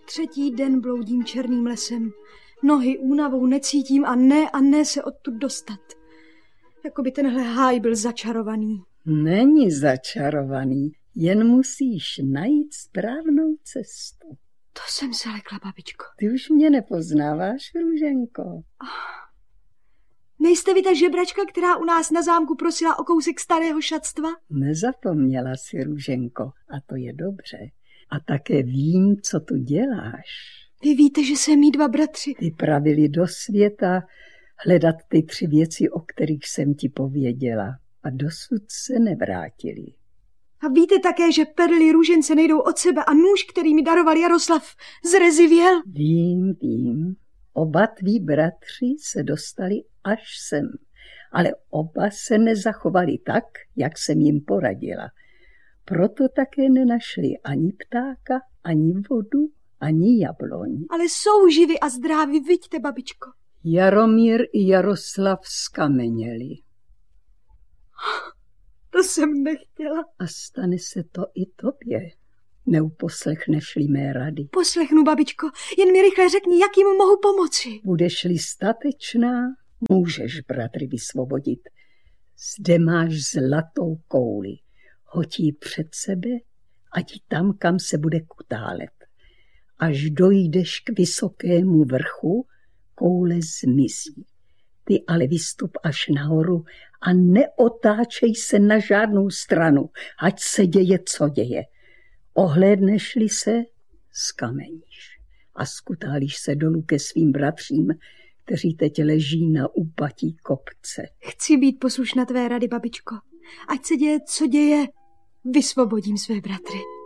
3. den bloudím černým lesem. Nohy únavou necítím a ne se odtud dostat. Jakoby tenhle háj byl začarovaný. Není začarovaný, jen musíš najít správnou cestu. To jsem se lekla, babičko. Ty už mě nepoznáváš, Růženko. Nejste vy ta žebračka, která u nás na zámku prosila o kousek starého šatstva? Nezapomněla si, Růženko, a to je dobře. A také vím, co tu děláš. Vy víte, že jsem mý 2 bratři. Vypravili do světa hledat ty 3 věci, o kterých jsem ti pověděla. A dosud se nevrátili. A víte také, že perly růžence nejdou od sebe a nůž, který mi daroval Jaroslav, zrezivěl? Vím. Oba tví bratři se dostali až sem, ale oba se nezachovali tak, jak jsem jim poradila. Proto také nenašli ani ptáka, ani vodu, ani jabloň. Ale jsou živi a zdraví, viďte, babičko. Jaromír i Jaroslav skameněli. To jsem nechtěla. A stane se to i tobě. Neuposlechneš-li mé rady. Poslechnu, babičko, jen mi rychle řekni, jak jim mohu pomoci. Budeš-li statečná, můžeš bratry vysvobodit. Zde máš zlatou kouli. Hoď ji před sebe, ať tam, kam se bude kutálet. Až dojdeš k vysokému vrchu, koule zmizí. Ty ale vystup až nahoru a neotáčej se na žádnou stranu, ať se děje, co děje. Ohlédneš-li se, skameníš a skutálíš se dolů ke svým bratřím, kteří teď leží na úpatí kopce. Chci být poslušná tvé rady, babičko. Ať se děje, co děje, vysvobodím své bratry.